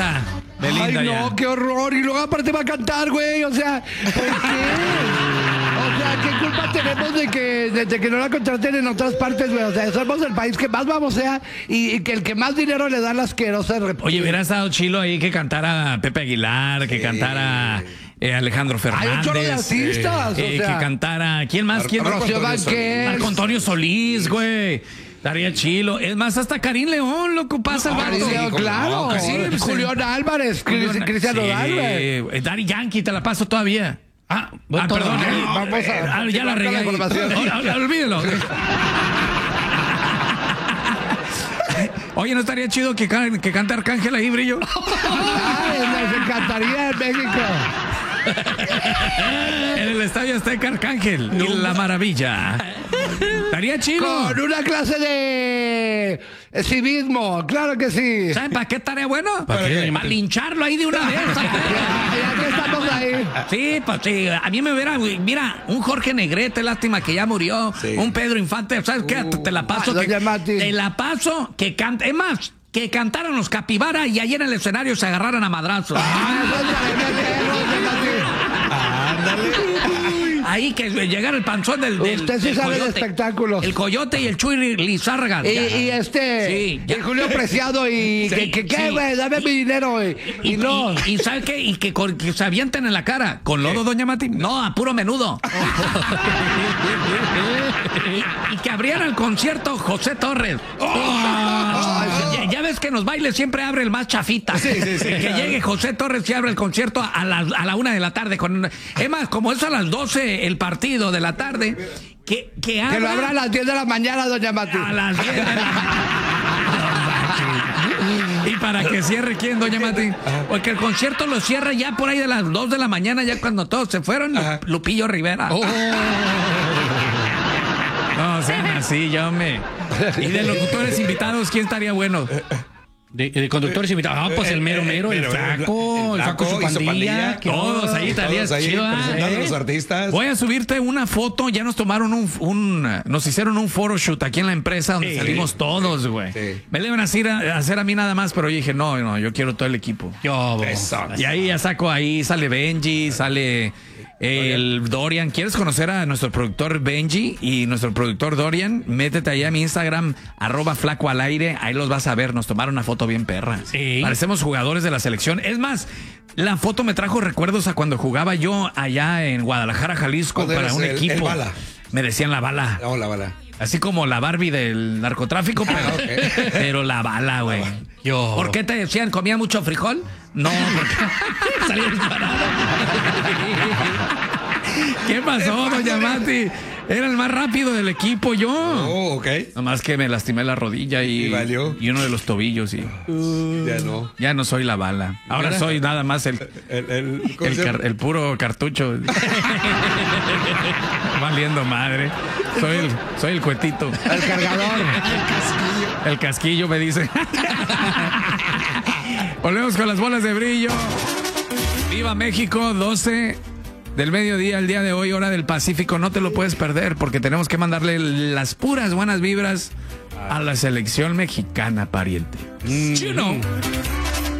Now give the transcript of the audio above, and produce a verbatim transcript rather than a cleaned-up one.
esa Belinda. Ay, no, ya. qué horror. Y luego aparte va a cantar, güey. O sea, ¿por qué? O sea, ¿qué culpa tenemos de que, de, de que no la contraten en otras partes, güey? O sea, somos el país que más vamos, o sea, y, y que el que más dinero le da a la asquerosa. Oye, hubiera estado chilo ahí que cantara Pepe Aguilar, que cantara eh, Alejandro Fernández. Hay un chorro de artistas, eh, o sea. Que cantara... ¿Quién más? ¿Quién más? Rocío Banquels. Marco Antonio Solís, güey. Estaría chilo. Es más, hasta Karim León, loco, pasa el Ay, vato. sí, claro. No, sí, pues, Julián Álvarez, Julián- Cristiano sí, Álvarez. eh, Daddy Yankee, te la paso todavía. Ah, ah, perdón. Ok, eh, vamos a- eh, ah, ya la marca regué. la ahí. información. Ahora, olvídelo. Oye, ¿no estaría chido que, can- que cante Arcángel ahí, Brillo? Ay, les encantaría en México. En el Estadio Azteca Arcángel. Y la maravilla. Estaría chido. Con una clase de civismo, claro que sí. ¿Saben para qué estaría bueno? ¿Para qué? Para lincharlo ahí de una vez. Ya, ya que estamos ahí. Sí, pues sí, a mí me hubiera, mira, un Jorge Negrete, lástima que ya murió, Sí. un Pedro Infante, ¿sabes qué? Te la paso, Ah, que, doña Mati. te la paso, que cante, es más, que cantaran los Capibara y ahí en el escenario se agarraran a madrazos. Ah, eso es para mí, Ahí que llegara el panzón del, del Usted sí del sabe de coyote. espectáculos. El Coyote y el Chuy Lizárraga. Y, y este, Sí, ya. y Julio Preciado, y Sí, que, que, ¿qué, sí. güey? Dame mi dinero, güey. Y, Y, no. y, y ¿sabe qué? Y que, con- que se avienten en la cara. ¿Con lodo, doña Mati? No, a puro menudo. y, y que abriera el concierto José Torres. ya, ya ves que en los bailes siempre abre el más chafita. que llegue José Torres y abre el concierto a la, a la una de la tarde. Con, es más, como es a las doce el partido de la tarde, que, que abra... Que lo abra a las diez de la mañana, doña Mati. A las diez de la ¿Y para que cierre quién, doña Mati? Porque el concierto lo cierra ya por ahí de las dos de la mañana, ya cuando todos se fueron, Ajá. Lupillo Rivera. No, sean así, ya me. Y de locutores invitados, ¿quién estaría bueno? De, de conductores invitados. Ah, pues el mero mero, el Mero, flaco, el flaco, y su pandilla. ¿qué Todos onda? ahí estaría Todos ahí chido. presentando ¿eh? a los artistas. Voy a subirte una foto. Ya nos tomaron un, un nos hicieron un photoshoot aquí en la empresa donde Sí. salimos todos, güey. Sí. Me le iban a hacer, a hacer a mí nada más, pero yo dije, no, no, yo quiero todo el equipo. Yo, Eso. Y ahí ya saco, ahí sale Benji, sale el Dorian. ¿Quieres conocer a nuestro productor Benji y nuestro productor Dorian? Métete allá a mi Instagram, arroba flaco al aire, ahí los vas a ver. Nos tomaron una foto bien perra. Sí. Parecemos jugadores de la selección. Es más, la foto me trajo recuerdos a cuando jugaba yo allá en Guadalajara, Jalisco, ¿Cuándo para eras un el- equipo. el bala? Me decían la bala. No, la bala. Así como la Barbie del narcotráfico, pero, Ah, ok. pero la bala, güey. Yo. ¿Por qué te decían comía mucho frijol? No, porque salía disparado. ¿Qué pasó, doña Mati? Era el más rápido del equipo, yo. Oh, ok. Nomás que me lastimé la rodilla y, ¿Y valió? y uno de los tobillos y Ya no. ya no soy la bala. Ahora Mira. soy nada más el, El, el, ¿cómo el, se llama? car- el puro cartucho. Valiendo madre. Soy el, soy el cuetito. El cargador. El casquillo me dice. Volvemos con las bolas de brillo. Viva México, doce del mediodía el día de hoy, hora del Pacífico. No te lo puedes perder porque tenemos que mandarle las puras buenas vibras a la selección mexicana, pariente. Chino.